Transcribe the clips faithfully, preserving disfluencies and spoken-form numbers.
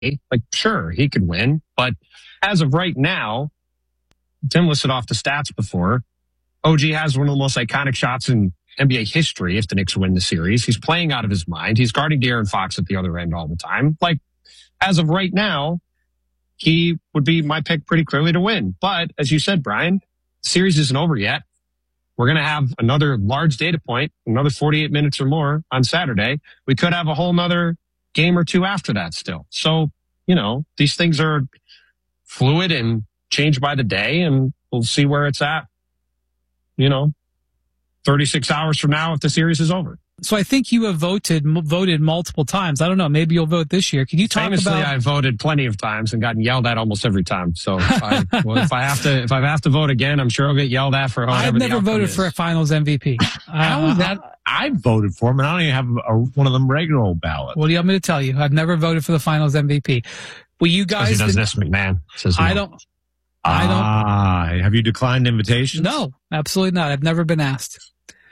Like, sure, he could win. But as of right now, Tim listed off the stats before. O G has one of the most iconic shots in N B A history if the Knicks win the series. He's playing out of his mind. He's guarding De'Aaron Fox at the other end all the time. Like, as of right now, he would be my pick pretty clearly to win. But as you said, Brian, the series isn't over yet. We're going to have another large data point, another forty-eight minutes or more on Saturday. We could have a whole nother game or two after that still. So, you know, these things are fluid and change by the day, and we'll see where it's at, you know, thirty-six hours from now if the series is over. So I think you have voted voted multiple times. I don't know. Maybe you'll vote this year. Can you talk Famously, about? I voted plenty of times and gotten yelled at almost every time. So if I, well, if I have to, if I have to vote again, I'm sure I'll get yelled at for whatever I've never the voted is. for a Finals M V P. How is that? I voted for him, and I don't even have a, one of them regular old ballots. What do you want me to tell you? I've never voted for the Finals M V P. Well, you guys, he does did, this, McMahon. Says no. I don't. I don't. Ah, have you declined invitations? No, absolutely not. I've never been asked.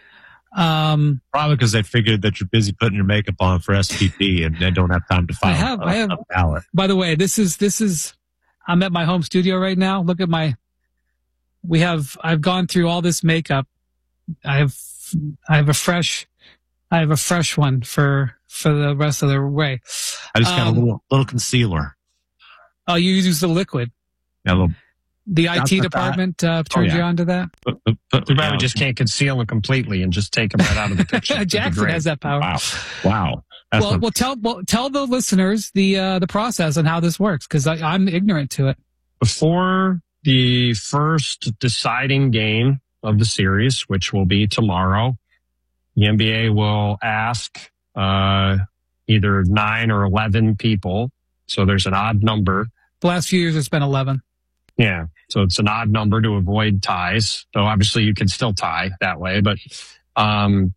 Um, Probably because they figured that you're busy putting your makeup on for S P P and they don't have time to file I have, a, I have, a ballot. By the way, this is, this is, I'm at my home studio right now. Look at my, we have, I've gone through all this makeup. I have, I have a fresh, I have a fresh one for, for the rest of the way. I just got um, a little, little concealer. Oh, you use the liquid. Yeah, a little. The I T department uh, turned oh, yeah. you on to that? But, but, but, Too bad yeah. we just can't conceal them completely and just take them right out of the picture. Jackson has that power. Wow. Wow. That's Well, not- well, tell well, tell the listeners the uh, the process and how this works, because I'm ignorant to it. Before the first deciding game of the series, which will be tomorrow, the N B A will ask uh, either nine or eleven people. So there's an odd number. The last few years, it's been eleven. Yeah. So it's an odd number to avoid ties. So obviously you can still tie that way, but, um,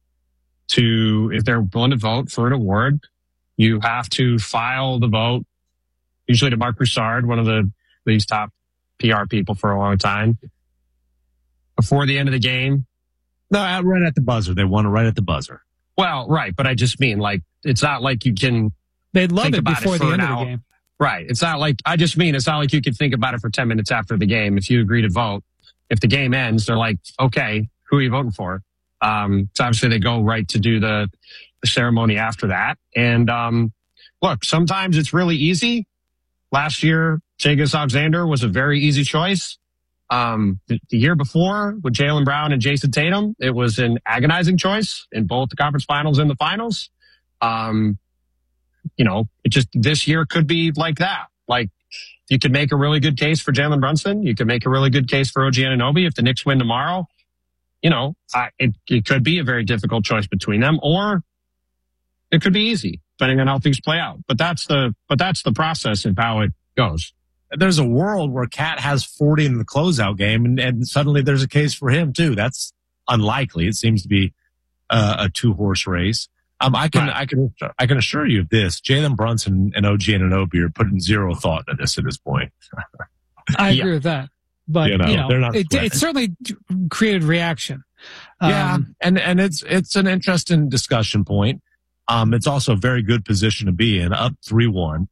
to, if they're willing to vote for an award, you have to file the vote, usually to Mark Broussard, one of the, these top P R people for a long time, before the end of the game. no, right at the buzzer. They want it right at the buzzer. Well, right. But I just mean, like, it's not like you can, They'd love Think it about it before for the end an of the hour. game. right. It's not like, I just mean, it's not like you can think about it for ten minutes after the game. If you agree to vote, if the game ends, they're like, okay, who are you voting for? Um, so obviously they go right to do the, the ceremony after that. And, um, look, sometimes it's really easy. Last year, Shai Gilgeous-Alexander was a very easy choice. Um, the, the year before with Jaylen Brown and Jason Tatum, it was an agonizing choice in both the conference finals and the finals. Um, you know, it just, this year could be like that. Like, you could make a really good case for Jalen Brunson. You could make a really good case for O G Anunoby. If the Knicks win tomorrow, you know, I, it, it could be a very difficult choice between them, or it could be easy, depending on how things play out. But that's the, but that's the process of how it goes. There's a world where Cat has forty in the closeout game, and, and suddenly there's a case for him too. That's unlikely. It seems to be uh, a two horse race. Um, I can, Right. I can, I can assure you of this: Jalen Brunson and O G Anunoby are putting zero thought into this at this point. I Yeah. agree with that. But, You know, you know, they're not it, sweating. it certainly created reaction. Yeah, Um, and and it's it's an interesting discussion point. Um, it's also a very good position to be in, up three one.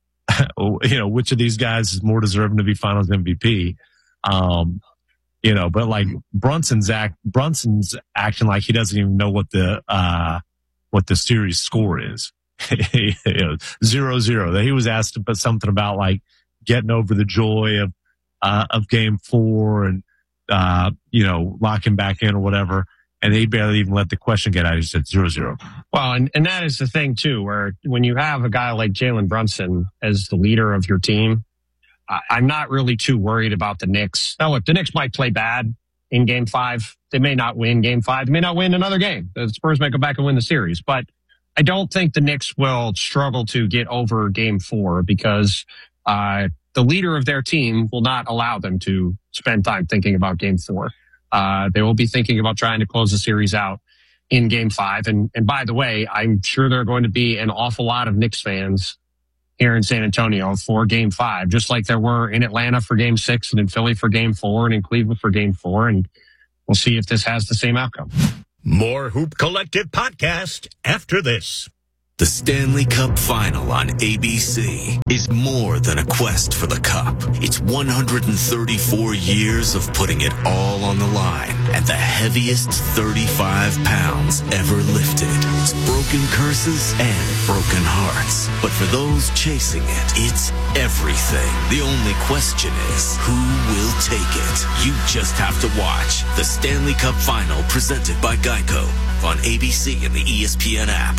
You know, which of these guys is more deserving to be Finals M V P? Um, you know, but like Brunson's act, Brunson's acting like he doesn't even know what the uh what the series score is. You know, zero zero. He was asked about something about like getting over the joy of uh of Game Four and uh you know locking back in or whatever. And he barely even let the question get out. He said zero zero. Well, and, and that is the thing too, where when you have a guy like Jalen Brunson as the leader of your team, I, I'm not really too worried about the Knicks. Now look, the Knicks might play bad in game five. They may not win game five. They may not win another game. The Spurs may go back and win the series, but I don't think the Knicks will struggle to get over game four because, uh, the leader of their team will not allow them to spend time thinking about game four. Uh, they will be thinking about trying to close the series out in game five. And, and by the way, I'm sure there are going to be an awful lot of Knicks fans here in San Antonio for game five, just like there were in Atlanta for game six and in Philly for game four and in Cleveland for game four. And we'll see if this has the same outcome. More Hoop Collective podcast after this. The Stanley Cup Final on A B C is more than a quest for the cup. It's one hundred thirty-four years of putting it all on the line and the heaviest thirty-five pounds ever lifted. It's broken curses and broken hearts. But for those chasing it, it's everything. The only question is, who will take it? You just have to watch the Stanley Cup Final presented by Geico on A B C and the E S P N app.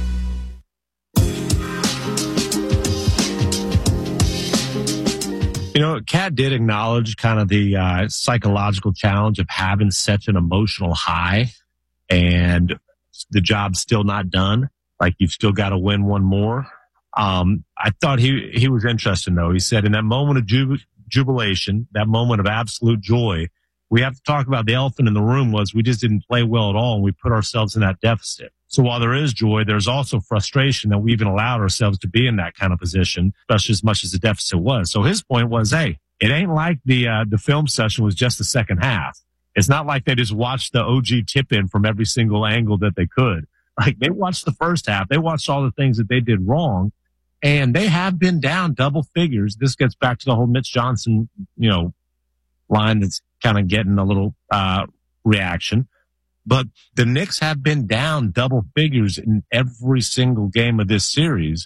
You know, Kat did acknowledge kind of the uh, psychological challenge of having such an emotional high and the job's still not done. Like, you've still got to win one more. Um, I thought he, he was interesting, though. He said in that moment of jub- jubilation, that moment of absolute joy, we have to talk about the elephant in the room was we just didn't play well at all, and we put ourselves in that deficit. So while there is joy, there's also frustration that we even allowed ourselves to be in that kind of position, especially as much as the deficit was. So his point was, hey, it ain't like the uh, the film session was just the second half. It's not like they just watched the O G tip in from every single angle that they could. Like, they watched the first half. They watched all the things that they did wrong, and they have been down double figures. This gets back to the whole Mitch Johnson, you know, line that's kind of getting a little uh reaction. But the Knicks have been down double figures in every single game of this series.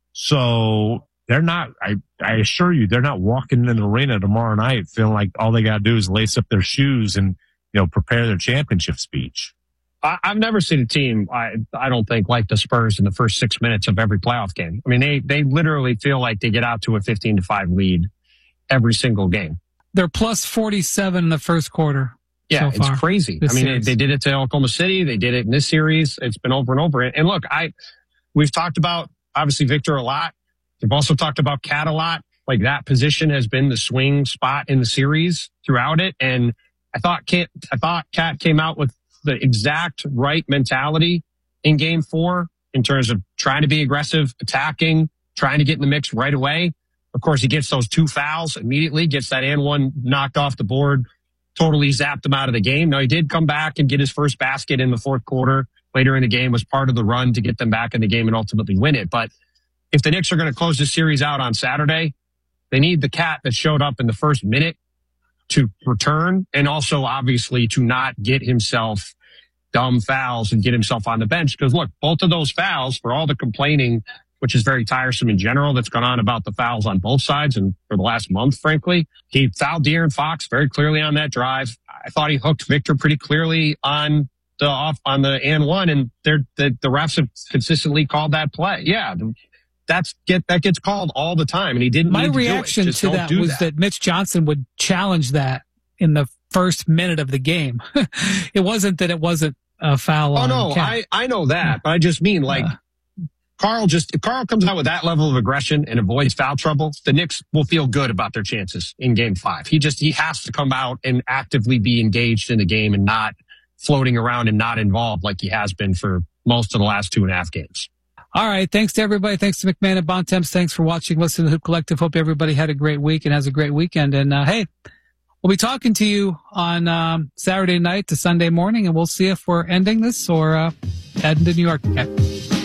So they're not, I, I assure you, they're not walking in the arena tomorrow night feeling like all they got to do is lace up their shoes and, you know, prepare their championship speech. I, I've never seen a team, I, I don't think, like the Spurs in the first six minutes of every playoff game. I mean, they, they literally feel like they get out to a fifteen to five lead every single game. They're plus forty-seven in the first quarter. Yeah, so it's crazy. I mean, they, they did it to Oklahoma City. They did it in this series. It's been over and over. And look, I, we've talked about, obviously, Victor a lot. We've also talked about Cat a lot. Like, that position has been the swing spot in the series throughout it. And I thought Cat, I thought Cat came out with the exact right mentality in game four in terms of trying to be aggressive, attacking, trying to get in the mix right away. Of course, he gets those two fouls immediately, gets that and one knocked off the board. Totally zapped him out of the game. Now, he did come back and get his first basket in the fourth quarter later in the game, was part of the run to get them back in the game and ultimately win it. But if the Knicks are going to close this series out on Saturday, they need the Cat that showed up in the first minute to return, and also obviously to not get himself dumb fouls and get himself on the bench. Because look, both of those fouls, for all the complaining, which is very tiresome in general, that's gone on about the fouls on both sides and for the last month, frankly. He fouled De'Aaron Fox very clearly on that drive. I thought he hooked Victor pretty clearly on the off on the and one, and they're, the, the refs have consistently called that play. Yeah, that's get that gets called all the time, and he didn't. My need to reaction do it. to that was that. that Mitch Johnson would challenge that in the first minute of the game. It wasn't that it wasn't a foul. Oh on no, Cat. I I know that, but I just mean like. Uh, Carl just, if Carl comes out with that level of aggression and avoids foul trouble, the Knicks will feel good about their chances in game five. He just, he has to come out and actively be engaged in the game and not floating around and not involved like he has been for most of the last two and a half games. All right. Thanks to everybody. Thanks to McMahon and Bontemps. Thanks for watching, listening to the Hoop Collective. Hope everybody had a great week and has a great weekend. And, uh, hey, we'll be talking to you on, um, Saturday night to Sunday morning, and we'll see if we're ending this or, uh, heading to New York again.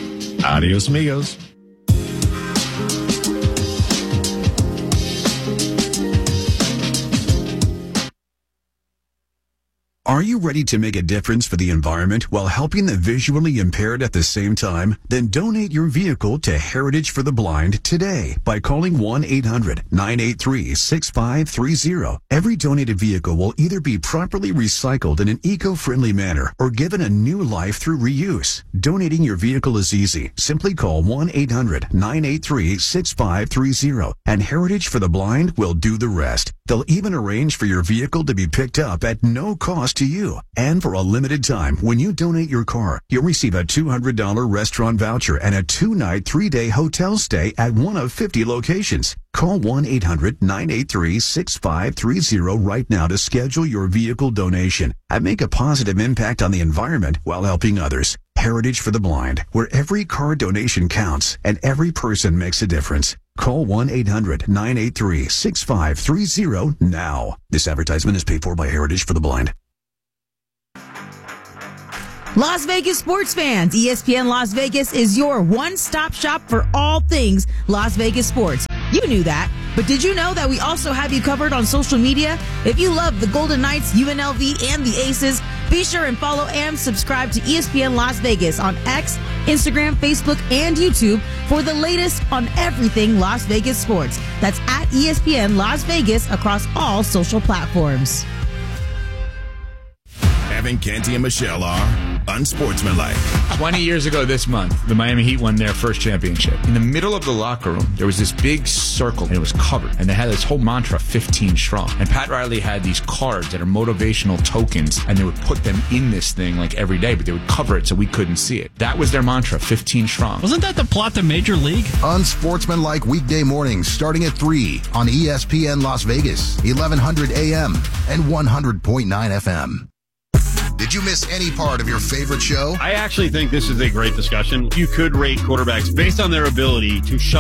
Adios, amigos. Are you ready to make a difference for the environment while helping the visually impaired at the same time? Then donate your vehicle to Heritage for the Blind today by calling one eight hundred nine eight three six five three zero. Every donated vehicle will either be properly recycled in an eco-friendly manner or given a new life through reuse. Donating your vehicle is easy. Simply call one eight hundred nine eight three six five three zero and Heritage for the Blind will do the rest. They'll even arrange for your vehicle to be picked up at no cost to you. And for a limited time, when you donate your car, you'll receive a two hundred dollars restaurant voucher and a two-night, three-day hotel stay at one of fifty locations. Call one eight hundred nine eight three six five three zero right now to schedule your vehicle donation and make a positive impact on the environment while helping others. Heritage for the Blind, where every car donation counts and every person makes a difference. Call one eight hundred nine eight three six five three zero now. This advertisement is paid for by Heritage for the Blind. Las Vegas sports fans, E S P N Las Vegas is your one-stop shop for all things Las Vegas sports. You knew that, but did you know that we also have you covered on social media? If you love the Golden Knights, U N L V, and the Aces, be sure and follow and subscribe to E S P N Las Vegas on X, Instagram, Facebook, and YouTube for the latest on everything Las Vegas sports. That's at E S P N Las Vegas across all social platforms. Evan Canty and Michelle are unsportsmanlike. twenty years ago this month, the Miami Heat won their first championship. In the middle of the locker room, there was this big circle, and it was covered. And they had this whole mantra, fifteen strong. And Pat Riley had these cards that are motivational tokens, and they would put them in this thing like every day, but they would cover it so we couldn't see it. That was their mantra, fifteen strong. Wasn't that the plot to Major League? Unsportsmanlike weekday mornings starting at three on E S P N Las Vegas, eleven hundred A M and one hundred point nine F M. Did you miss any part of your favorite show? I actually think this is a great discussion. You could rate quarterbacks based on their ability to shut